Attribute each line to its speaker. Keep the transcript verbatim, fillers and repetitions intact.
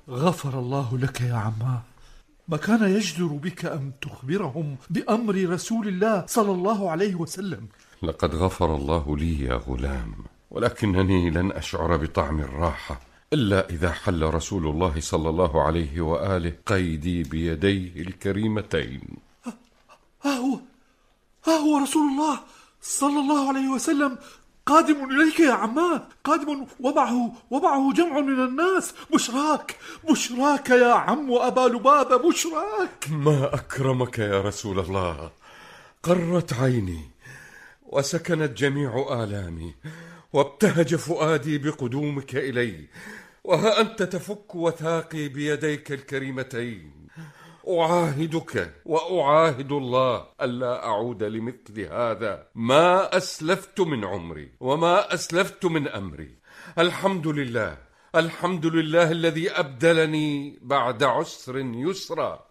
Speaker 1: غفر الله لك يا عماه. ما كان يجدر بك أن تخبرهم بأمر رسول الله صلى الله عليه وسلم.
Speaker 2: لقد غفر الله لي يا غلام، ولكنني لن أشعر بطعم الراحة إلا إذا حل رسول الله صلى الله عليه وآله قيدي بيديه الكريمتين.
Speaker 1: ها هو ها هو رسول الله صلى الله عليه وسلم قادم إليك يا عماه، قادم ومعه ومعه جمع من الناس. بشراك بشراك يا عم أبا لبابة، بشراك.
Speaker 2: ما أكرمك يا رسول الله. قرت عيني وسكنت جميع آلامي وابتهج فؤادي بقدومك إلي، وها أنت تفك وثاقي بيديك الكريمتين. أعاهدك وأعاهد الله ألا أعود لمثل هذا ما أسلفت من عمري وما أسلفت من أمري. الحمد لله الحمد لله الذي أبدلني بعد عسر يسرا.